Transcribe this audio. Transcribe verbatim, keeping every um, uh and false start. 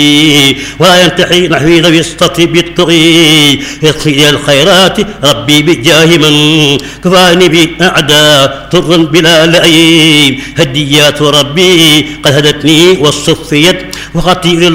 ولا ينتحي نحوي ذوي السطر بالطغي يطفي الخيرات ربي بجاه من كفاني بأعداء طر بلا لئيم هديات ربي قد هدتني والصفيت وخطير